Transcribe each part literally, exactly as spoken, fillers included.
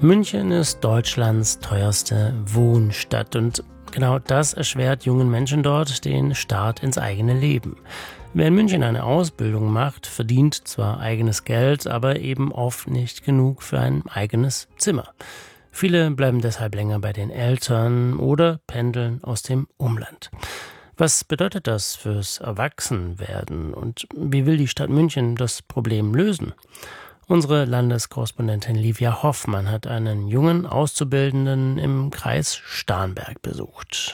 München ist Deutschlands teuerste Wohnstadt und genau das erschwert jungen Menschen dort den Start ins eigene Leben. Wer in München eine Ausbildung macht, verdient zwar eigenes Geld, aber eben oft nicht genug für ein eigenes Zimmer. Viele bleiben deshalb länger bei den Eltern oder pendeln aus dem Umland. Was bedeutet das fürs Erwachsenwerden und wie will die Stadt München das Problem lösen? Unsere Landeskorrespondentin Livia Hoffmann hat einen jungen Auszubildenden im Kreis Starnberg besucht.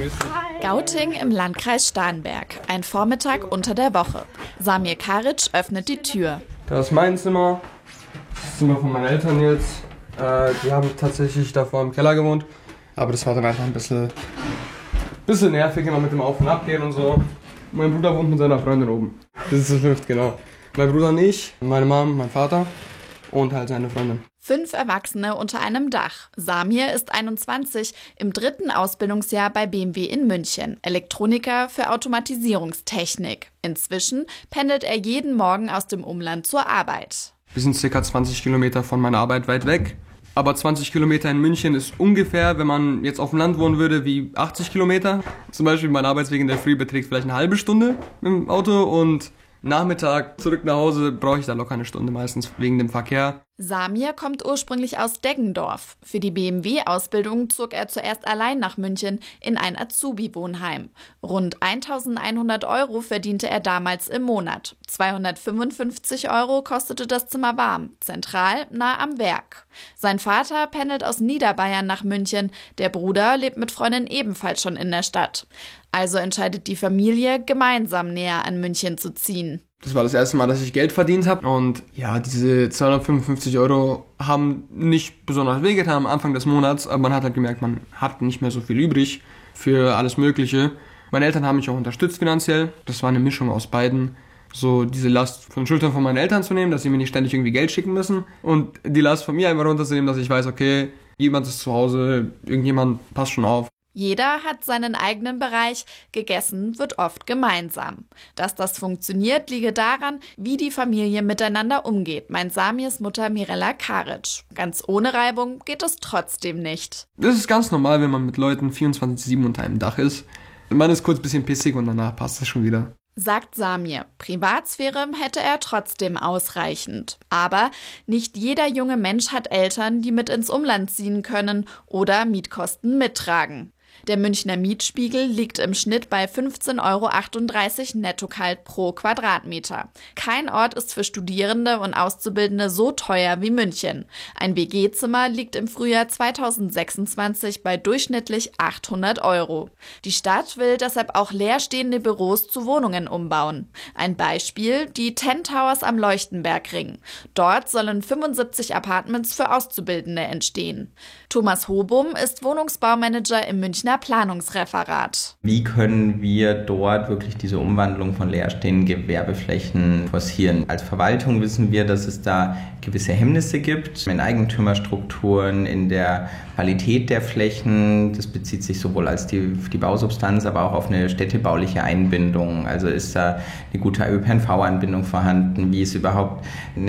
Gauting im Landkreis Starnberg. Ein Vormittag unter der Woche. Samir Karic öffnet die Tür. Das ist mein Zimmer. Das Zimmer von meinen Eltern jetzt. Äh, die haben tatsächlich davor im Keller gewohnt. Aber das war dann einfach ein bisschen, bisschen nervig, immer mit dem Auf- und Abgehen und so. Mein Bruder wohnt mit seiner Freundin oben. Das ist das fünfte, genau. Mein Bruder und ich, meine Mom, mein Vater und halt seine Freundin. Fünf Erwachsene unter einem Dach. Samir ist einundzwanzig, im dritten Ausbildungsjahr bei B M W in München. Elektroniker für Automatisierungstechnik. Inzwischen pendelt er jeden Morgen aus dem Umland zur Arbeit. Wir sind ca. zwanzig Kilometer von meiner Arbeit weit weg. Aber zwanzig Kilometer in München ist ungefähr, wenn man jetzt auf dem Land wohnen würde, wie achtzig Kilometer. Zum Beispiel mein Arbeitsweg in der Früh beträgt vielleicht eine halbe Stunde mit dem Auto und Nachmittag zurück nach Hause brauche ich da locker eine Stunde meistens wegen dem Verkehr. Samir kommt ursprünglich aus Deggendorf. Für die B M W-Ausbildung zog er zuerst allein nach München in ein Azubi-Wohnheim. Rund eintausendeinhundert Euro verdiente er damals im Monat. zweihundertfünfundfünfzig Euro kostete das Zimmer warm, zentral nah am Werk. Sein Vater pendelt aus Niederbayern nach München. Der Bruder lebt mit Freundin ebenfalls schon in der Stadt. Also entscheidet die Familie, gemeinsam näher an München zu ziehen. Das war das erste Mal, dass ich Geld verdient habe. Und ja, diese zweihundertfünfundfünfzig Euro haben nicht besonders wehgetan am Anfang des Monats. Aber man hat halt gemerkt, man hat nicht mehr so viel übrig für alles Mögliche. Meine Eltern haben mich auch unterstützt finanziell. Das war eine Mischung aus beiden. So diese Last von den Schultern von meinen Eltern zu nehmen, dass sie mir nicht ständig irgendwie Geld schicken müssen. Und die Last von mir einfach runterzunehmen, dass ich weiß, okay, jemand ist zu Hause, irgendjemand passt schon auf. Jeder hat seinen eigenen Bereich, gegessen wird oft gemeinsam. Dass das funktioniert, liege daran, wie die Familie miteinander umgeht, meint Samirs Mutter Mirella Karic. Ganz ohne Reibung geht es trotzdem nicht. Das ist ganz normal, wenn man mit Leuten vierundzwanzig sieben unter einem Dach ist. Man ist kurz ein bisschen pissig und danach passt es schon wieder. Sagt Samir. Privatsphäre hätte er trotzdem ausreichend. Aber nicht jeder junge Mensch hat Eltern, die mit ins Umland ziehen können oder Mietkosten mittragen. Der Münchner Mietspiegel liegt im Schnitt bei fünfzehn Euro achtunddreißig netto kalt pro Quadratmeter. Kein Ort ist für Studierende und Auszubildende so teuer wie München. Ein W G-Zimmer liegt im Frühjahr zweitausendsechsundzwanzig bei durchschnittlich achthundert Euro. Die Stadt will deshalb auch leerstehende Büros zu Wohnungen umbauen. Ein Beispiel, die Ten Towers am Leuchtenbergring. Dort sollen fünfundsiebzig Apartments für Auszubildende entstehen. Thomas Hobum ist Wohnungsbaumanager im Münchner Planungsreferat. Wie können wir dort wirklich diese Umwandlung von leerstehenden Gewerbeflächen forcieren? Als Verwaltung wissen wir, dass es da gewisse Hemmnisse gibt in Eigentümerstrukturen, in der Qualität der Flächen. Das bezieht sich sowohl als die, die Bausubstanz, aber auch auf eine städtebauliche Einbindung. Also ist da eine gute Ö P N V-Anbindung vorhanden? Wie ist überhaupt eine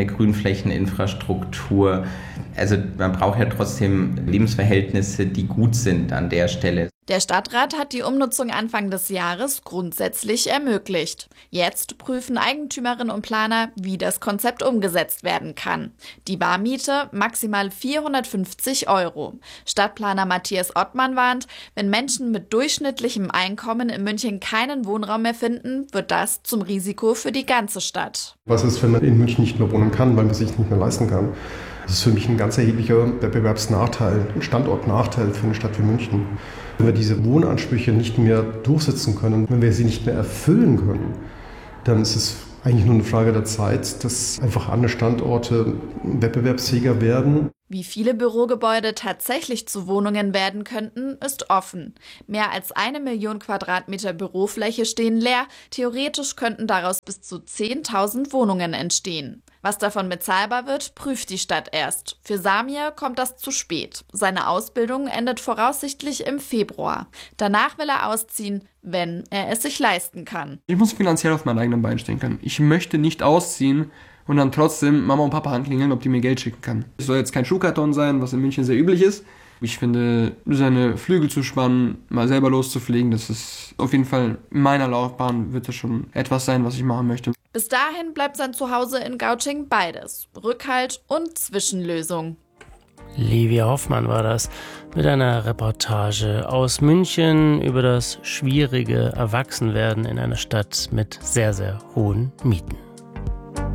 Grünflächeninfrastruktur? Also man braucht ja trotzdem Lebensverhältnisse, die gut sind an der Stelle. Der Stadtrat hat die Umnutzung Anfang des Jahres grundsätzlich ermöglicht. Jetzt prüfen Eigentümerinnen und Planer, wie das Konzept umgesetzt werden kann. Die Barmiete maximal vierhundertfünfzig Euro. Stadtplaner Matthias Ottmann warnt, wenn Menschen mit durchschnittlichem Einkommen in München keinen Wohnraum mehr finden, wird das zum Risiko für die ganze Stadt. Was ist, wenn man in München nicht mehr wohnen kann, weil man sich nicht mehr leisten kann? Das ist für mich ein ganz erheblicher Wettbewerbsnachteil, ein Standortnachteil für eine Stadt wie München. Wenn wir diese Wohnansprüche nicht mehr durchsetzen können, wenn wir sie nicht mehr erfüllen können, dann ist es eigentlich nur eine Frage der Zeit, dass einfach andere Standorte wettbewerbsfähiger werden. Wie viele Bürogebäude tatsächlich zu Wohnungen werden könnten, ist offen. Mehr als eine Million Quadratmeter Bürofläche stehen leer. Theoretisch könnten daraus bis zu zehntausend Wohnungen entstehen. Was davon bezahlbar wird, prüft die Stadt erst. Für Samir kommt das zu spät. Seine Ausbildung endet voraussichtlich im Februar. Danach will er ausziehen, wenn er es sich leisten kann. Ich muss finanziell auf meinen eigenen Beinen stehen können. Ich möchte nicht ausziehen und dann trotzdem Mama und Papa anklingeln, ob die mir Geld schicken kann. Es soll jetzt kein Schuhkarton sein, was in München sehr üblich ist. Ich finde, seine Flügel zu spannen, mal selber loszufliegen, das ist auf jeden Fall in meiner Laufbahn, wird das schon etwas sein, was ich machen möchte. Bis dahin bleibt sein Zuhause in Gauting beides: Rückhalt und Zwischenlösung. Livia Hoffmann war das mit einer Reportage aus München über das schwierige Erwachsenwerden in einer Stadt mit sehr, sehr hohen Mieten.